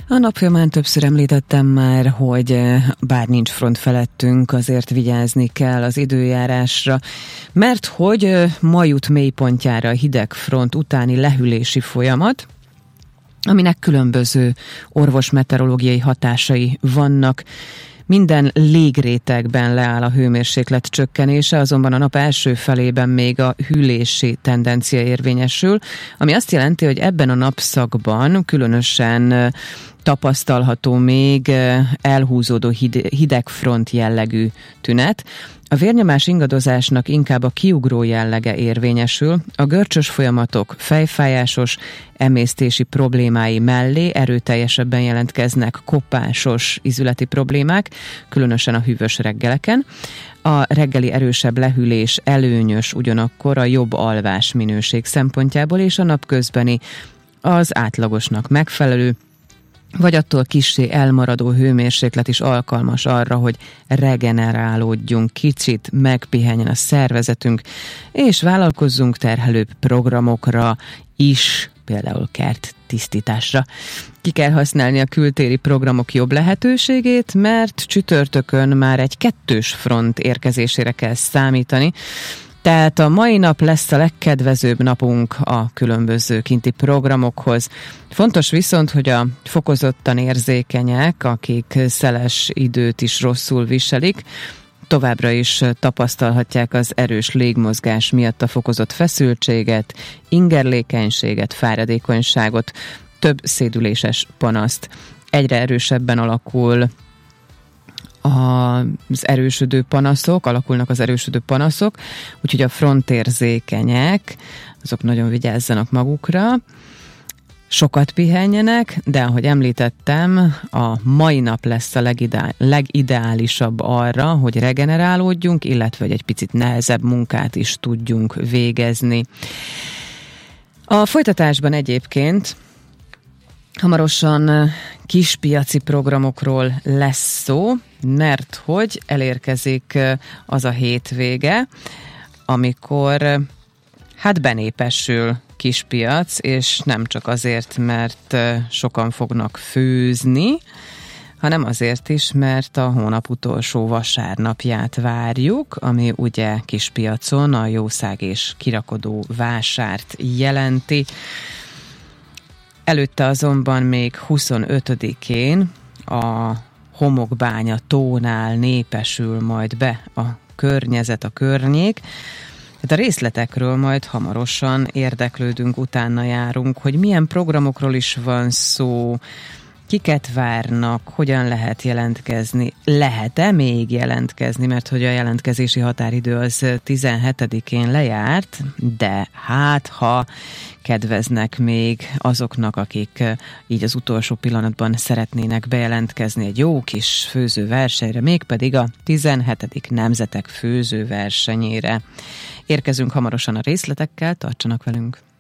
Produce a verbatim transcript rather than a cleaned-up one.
A nap folyamán többször említettem már, hogy bár nincs front felettünk, azért vigyázni kell az időjárásra, mert hogy ma jut mélypontjára a hideg front utáni lehűlési folyamat, aminek különböző orvosmeteorológiai hatásai vannak. Minden légrétegben leáll a hőmérséklet csökkenése, azonban a nap első felében még a hűlési tendencia érvényesül, ami azt jelenti, hogy ebben a napszakban különösen tapasztalható még elhúzódó hidegfront jellegű tünet. A vérnyomás ingadozásnak inkább a kiugró jellege érvényesül, a görcsös folyamatok fejfájásos, emésztési problémái mellé erőteljesebben jelentkeznek kopásos ízületi problémák, különösen a hűvös reggeleken. A reggeli erősebb lehűlés előnyös ugyanakkor a jobb alvás minőség szempontjából, és a napközbeni az átlagosnak megfelelő, vagy attól kissé elmaradó hőmérséklet is alkalmas arra, hogy regenerálódjunk, kicsit megpihenjen a szervezetünk, és vállalkozzunk terhelőbb programokra is, például kerttisztításra. Ki kell használni a kültéri programok jobb lehetőségét, mert csütörtökön már egy kettős front érkezésére kell számítani, tehát a mai nap lesz a legkedvezőbb napunk a különböző kinti programokhoz. Fontos viszont, hogy a fokozottan érzékenyek, akik szeles időt is rosszul viselik, továbbra is tapasztalhatják az erős légmozgás miatt a fokozott feszültséget, ingerlékenységet, fáradékonyságot, több szédüléses panaszt. Egyre erősebben alakul az erősödő panaszok, alakulnak az erősödő panaszok, úgyhogy a frontérzékenyek, azok nagyon vigyázzanak magukra, sokat pihenjenek, de ahogy említettem, a mai nap lesz a legide- legideálisabb arra, hogy regenerálódjunk, illetve hogy egy picit nehezebb munkát is tudjunk végezni. A folytatásban egyébként hamarosan kispiaci programokról lesz szó, mert hogy elérkezik az a hétvége, amikor hát benépesül Kispiac, és nem csak azért, mert sokan fognak főzni, hanem azért is, mert a hónap utolsó vasárnapját várjuk, ami ugye Kispiacon a jószág és kirakodó vásárt jelenti. Előtte azonban még huszonötödikén a Homokbánya tónál népesül majd be a környezet, a környék. Hát a részletekről majd hamarosan érdeklődünk, utána járunk, hogy milyen programokról is van szó, kiket várnak, hogyan lehet jelentkezni, lehet-e még jelentkezni, mert hogy a jelentkezési határidő az tizenhetedikén lejárt, de hát ha kedveznek még azoknak, akik így az utolsó pillanatban szeretnének bejelentkezni egy jó kis főzőversenyre, mégpedig a tizenhetedik Nemzetek főzőversenyére. Érkezünk hamarosan a részletekkel, tartsanak velünk!